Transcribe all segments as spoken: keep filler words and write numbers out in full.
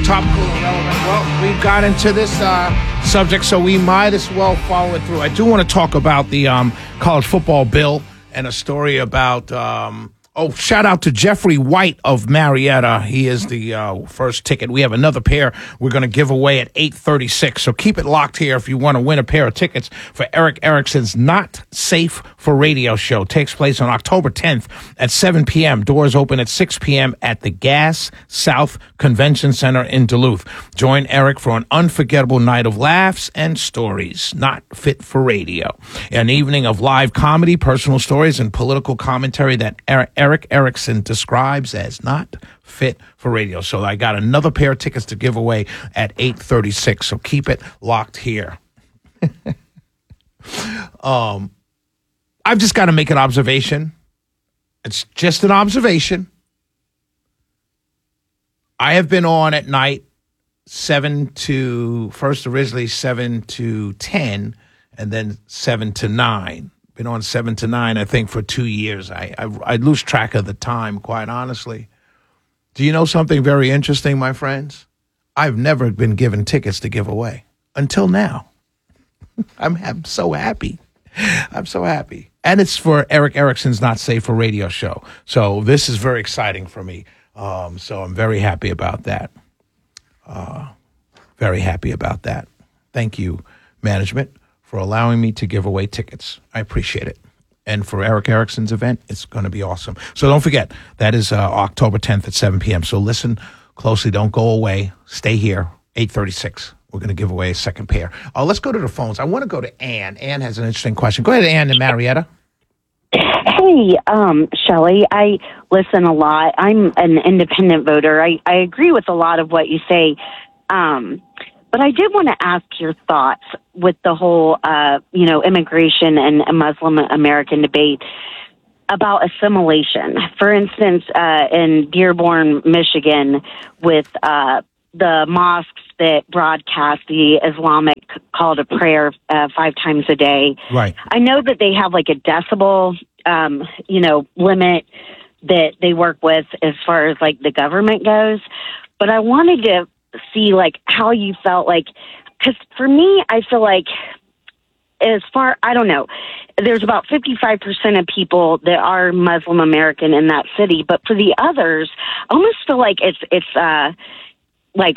topical and relevant. Well, we got into this uh, subject, so we might as well follow it through. I do want to talk about the um, college football bill and a story about... Um, Oh, shout out to Jeffrey White of Marietta. He is the uh, first ticket. We have another pair we're going to give away at eight thirty-six. So keep it locked here if you want to win a pair of tickets for Erick Erickson's Not Safe for Radio show. Takes place on October tenth at seven p.m. Doors open at six p.m. at the Gas South Convention Center in Duluth. Join Eric for an unforgettable night of laughs and stories. Not fit for radio. An evening of live comedy, personal stories, and political commentary that Eric Erick Erickson describes as not fit for radio. So I got another pair of tickets to give away at eight thirty-six. So keep it locked here. um, I've just got to make an observation. It's just an observation. I have been on at night seven to, first originally seven to ten, and then seven to nine. Been on seven to nine, I think, for two years. I, I I lose track of the time, quite honestly. Do you know something very interesting, my friends? I've never been given tickets to give away until now. I'm, I'm so happy. I'm so happy. And it's for Erick Erickson's Not Safe for Radio show. So this is very exciting for me. Um, so I'm very happy about that. Uh, very happy about that. Thank you, management, for allowing me to give away tickets. I appreciate it. And for Erick Erickson's event, it's going to be awesome. So don't forget, that is uh, October tenth at seven p.m. So listen closely. Don't go away. Stay here. eight thirty-six. We're going to give away a second pair. Uh, let's go to the phones. I want to go to Ann. Ann has an interesting question. Go ahead, Ann in Marietta. Hey, um, Shelley, I listen a lot. I'm an independent voter. I, I agree with a lot of what you say. Um But I did want to ask your thoughts with the whole, uh, you know, immigration and Muslim American debate about assimilation. For instance, uh, in Dearborn, Michigan, with uh, the mosques that broadcast the Islamic call to prayer uh, five times a day. Right. I know that they have like a decibel, um, you know, limit that they work with as far as like the government goes. But I wanted to see like how you felt like, because for me, I feel like as far, I don't know, there's about fifty-five percent of people that are Muslim American in that city. But for the others, I almost feel like it's, it's uh, like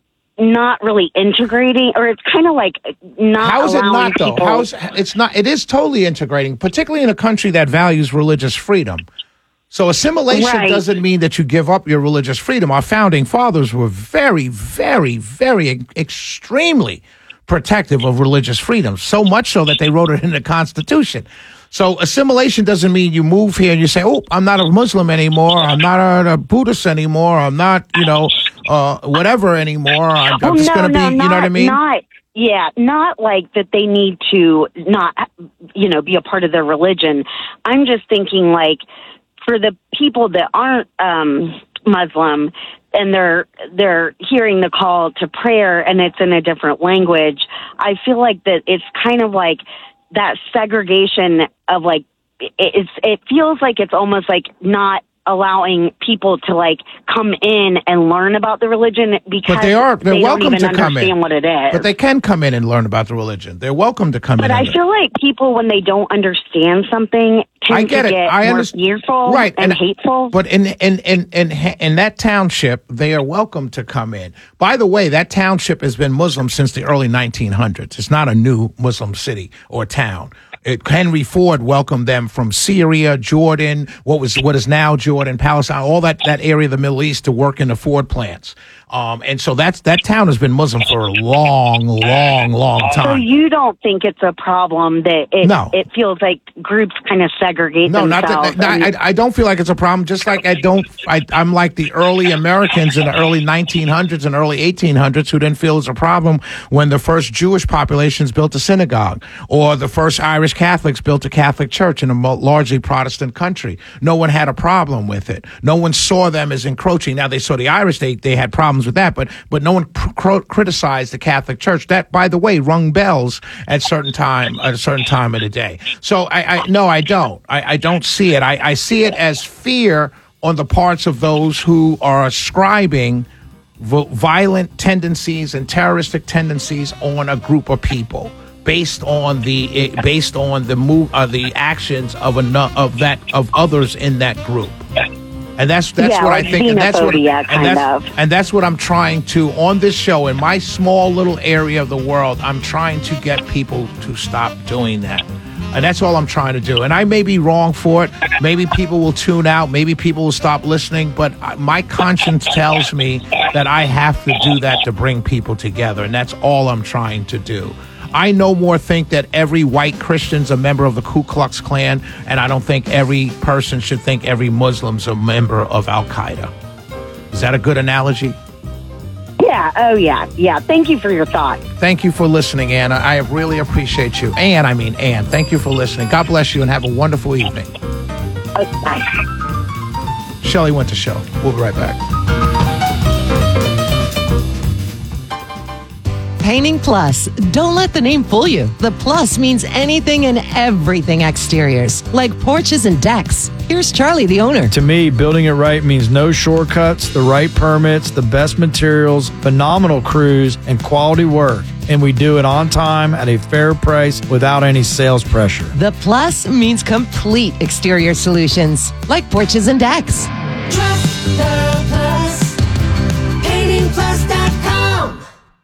not really integrating, or it's kind of like not How is it allowing not, though? people- How's, it's not, it is totally integrating, particularly in a country that values religious freedom. So assimilation Right. doesn't mean that you give up your religious freedom. Our founding fathers were very, very, very extremely protective of religious freedom, so much so that they wrote it in the Constitution. So assimilation doesn't mean you move here and you say, oh, I'm not a Muslim anymore, I'm not a Buddhist anymore, I'm not, you know, uh, whatever anymore, I'm, I'm Well, just no, going to no, be, you not, know what I mean? Not, yeah, not like that they need to not, you know, be a part of their religion. I'm just thinking like, for the people that aren't um, Muslim and they're they're hearing the call to prayer and it's in a different language, I feel like that it's kind of like that segregation of like it's it feels like it's almost like not allowing people to like come in and learn about the religion because But they are they're they welcome don't even to come in. understand what it is. But they can come in and learn about the religion. They're welcome to come But in. I and feel like people, when they don't understand something, tend I get to it. get I more understand. fearful Right. and, and hateful. But in in, in in in that township, they are welcome to come in. By the way, that township has been Muslim since the early nineteen hundreds. It's not a new Muslim city or town. It, Henry Ford welcomed them from Syria, Jordan, what was what is now Jordan, Palestine, all that, that area of the Middle East to work in the Ford plants. Um, and so that's that town has been Muslim for a long, long, long So time. you don't think it's a problem that it, No. it feels like groups kind of segregate No, not themselves? that. that- and- I, I don't feel like it's a problem. Just like I don't, I, I'm like the early Americans in the early nineteen hundreds and early eighteen hundreds who didn't feel it was a problem when the first Jewish populations built a synagogue or the first Irish Catholics built a Catholic church in a mo- largely Protestant country. No one had a problem with it. No one saw them as encroaching. Now they saw the Irish; they they had problems with that, but but no one pr- criticized the Catholic Church. That, by the way, rung bells at certain time at a certain time of the day. So I, I no, I don't. I, I don't see it. I, I see it as fear on the parts of those who are ascribing v- violent tendencies and terroristic tendencies on a group of people based on the based on the move uh, the actions of a of that of others in that group. And that's that's yeah, what like I think, and that's what kind and that's, of. and that's what I'm trying to on this show in my small little area of the world. I'm trying to get people to stop doing that, and that's all I'm trying to do. And I may be wrong for it. Maybe people will tune out. Maybe people will stop listening. But my conscience tells me that I have to do that to bring people together, and that's all I'm trying to do. I no more think that every white Christian's a member of the Ku Klux Klan, and I don't think every person should think every Muslim's a member of Al Qaeda. Is that a good analogy? Yeah. Oh, yeah. Yeah. Thank you for your thought. Thank you for listening, Anna. I really appreciate you. Ann, I mean Ann. Thank you for listening. God bless you and have a wonderful evening. Oh, bye. Shelley Winter Show. We'll be right back. Painting Plus. Don't let the name fool you. The Plus means anything and everything exteriors, like porches and decks. Here's Charlie, the owner. To me, building it right means no shortcuts, the right permits, the best materials, phenomenal crews, and quality work. And we do it on time at a fair price without any sales pressure. The Plus means complete exterior solutions, like porches and decks. Trust the Plus. painting plus dot com.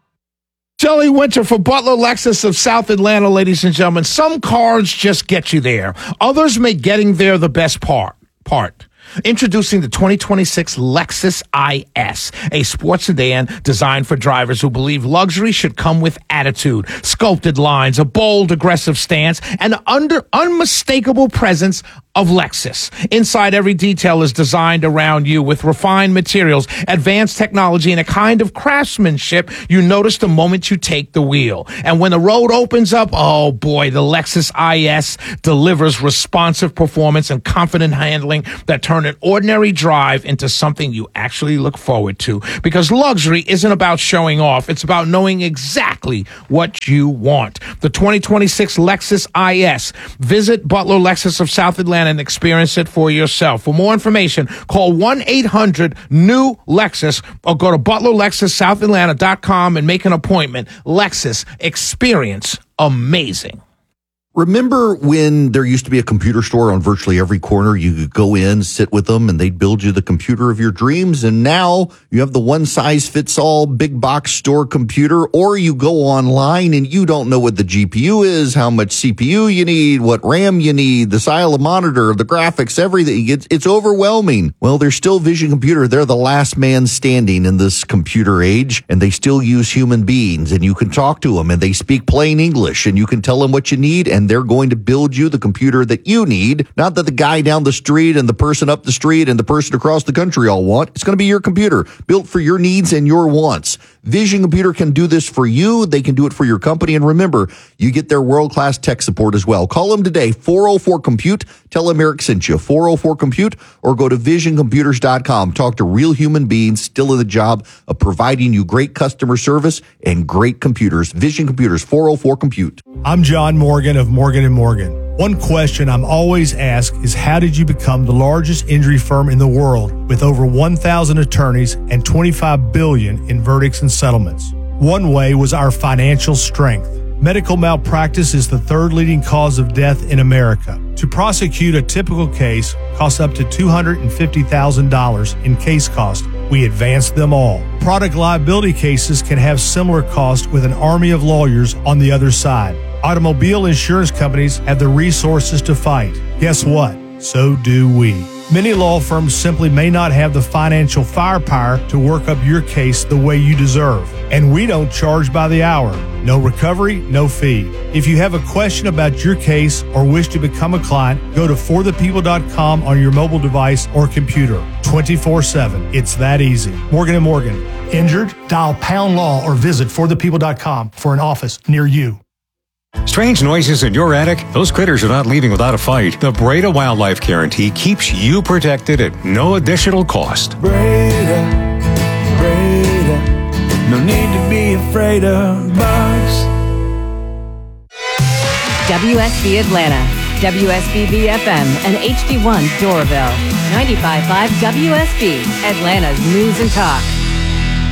Shelley Winter for Butler Lexus of South Atlanta, ladies and gentlemen. Some cars just get you there. Others make getting there the best part. Part. Introducing the twenty twenty-six Lexus I S, a sports sedan designed for drivers who believe luxury should come with attitude, sculpted lines, a bold, aggressive stance, and the under unmistakable presence of Lexus. Inside, every detail is designed around you with refined materials, advanced technology, and a kind of craftsmanship you notice the moment you take the wheel. And when the road opens up, oh boy, the Lexus I S delivers responsive performance and confident handling that turn an ordinary drive into something you actually look forward to. Because luxury isn't about showing off. It's about knowing exactly what you want. The twenty twenty-six Lexus I S. Visit Butler Lexus of South Atlanta and experience it for yourself. For more information, call one eight hundred new Lexus or go to butler lexus south atlanta dot com and make an appointment. Lexus, experience amazing. Remember when there used to be a computer store on virtually every corner? You could go in, sit with them, and they'd build you the computer of your dreams. And now you have the one-size-fits-all big box store computer, or you go online and you don't know what the G P U is, how much C P U you need, what RAM you need, the style of monitor, the graphics, everything. It's, it's overwhelming. Well, there's still Vision Computer. They're the last man standing in this computer age, and they still use human beings, and you can talk to them, and they speak plain English, and you can tell them what you need, and they're going to build you the computer that you need, not that the guy down the street and the person up the street and the person across the country all want. It's going to be your computer, built for your needs and your wants. Vision Computer can do this for you. They can do it for your company. And remember, you get their world-class tech support as well. Call them today, four oh four compute. Tell them Eric sent you, four oh four compute, or go to vision computers dot com. Talk to real human beings still in the job of providing you great customer service and great computers. Vision Computers, four oh four compute. I'm John Morgan of Morgan and Morgan. One question I'm always asked is, how did you become the largest injury firm in the world with over one thousand attorneys and twenty-five billion dollars in verdicts and settlements? One way was our financial strength. Medical malpractice is the third leading cause of death in America. To prosecute a typical case costs up to two hundred fifty thousand dollars in case cost. We advance them all. Product liability cases can have similar costs with an army of lawyers on the other side. Automobile insurance companies have the resources to fight. Guess what? So do we. Many law firms simply may not have the financial firepower to work up your case the way you deserve. And we don't charge by the hour. No recovery, no fee. If you have a question about your case or wish to become a client, go to for the people dot com on your mobile device or computer. twenty-four seven. It's that easy. Morgan and Morgan. Injured? Dial pound law or visit for the people dot com for an office near you. Strange noises in your attic? Those critters are not leaving without a fight. The Breda Wildlife Guarantee keeps you protected at no additional cost. Breda, Breda, no need to be afraid of bugs. W S B Atlanta, W S B B F M, and H D one Doraville. ninety-five point five W S B, Atlanta's News and Talk.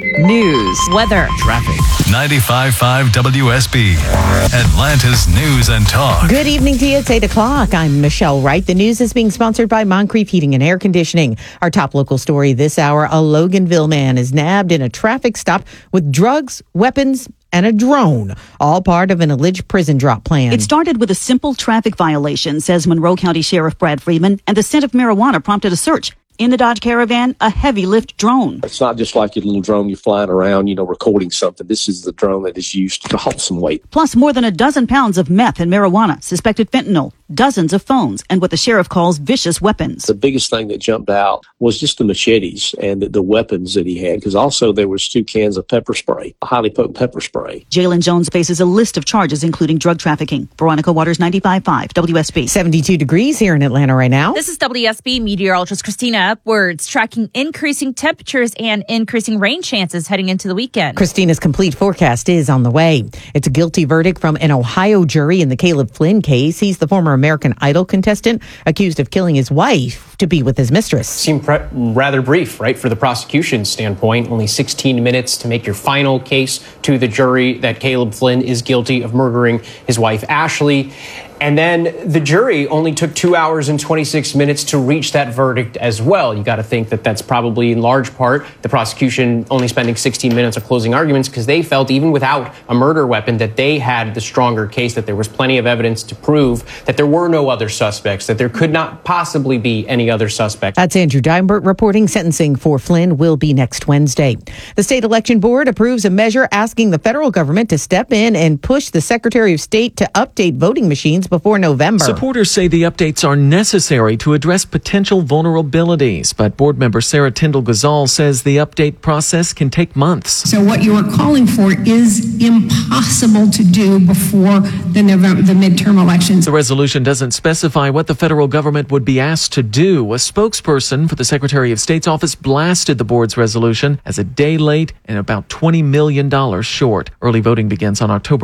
news, weather, traffic. ninety-five point five W S B, Atlanta's News and Talk. Good evening to you. It's eight o'clock. I'm Michelle Wright. The news is being sponsored by Moncrief Heating and Air Conditioning. Our top local story this hour, a Loganville man is nabbed in a traffic stop with drugs, weapons, and a drone, all part of an alleged prison drop plan. It started with a simple traffic violation, says Monroe County Sheriff Brad Freeman, and the scent of marijuana prompted a search. In the Dodge Caravan, a heavy lift drone. It's not just like your little drone you're flying around, you know, recording something. This is the drone that is used to haul some weight. Plus more than a dozen pounds of meth and marijuana, suspected fentanyl, dozens of phones, and what the sheriff calls vicious weapons. The biggest thing that jumped out was just the machetes and the, the weapons that he had, because also there was two cans of pepper spray, a highly potent pepper spray. Jalen Jones faces a list of charges, including drug trafficking. Veronica Waters, ninety-five point five W S B. seventy-two degrees here in Atlanta right now. This is W S B meteorologist Christina Upwards, tracking increasing temperatures and increasing rain chances heading into the weekend. Christina's complete forecast is on the way. It's a guilty verdict from an Ohio jury in the Caleb Flynn case. He's the former American Idol contestant accused of killing his wife to be with his mistress. Seemed pre- rather brief, right, for the prosecution's standpoint. Only sixteen minutes to make your final case to the jury that Caleb Flynn is guilty of murdering his wife, Ashley. And then the jury only took two hours and twenty-six minutes to reach that verdict as well. You got to think that that's probably in large part the prosecution only spending sixteen minutes of closing arguments because they felt even without a murder weapon that they had the stronger case, that there was plenty of evidence to prove that there were no other suspects, that there could not possibly be any other suspect. That's Andrew Dimebert reporting. Sentencing for Flynn will be next Wednesday. The state election board approves a measure asking the federal government to step in and push the Secretary of State to update voting machines before November. Supporters say the updates are necessary to address potential vulnerabilities, but board member Sarah Tyndall Gazal says the update process can take months. So what you are calling for is impossible to do before the November, the midterm elections. The resolution doesn't specify what the federal government would be asked to do. A spokesperson for the Secretary of State's office blasted the board's resolution as a day late and about twenty million dollars short. Early voting begins on October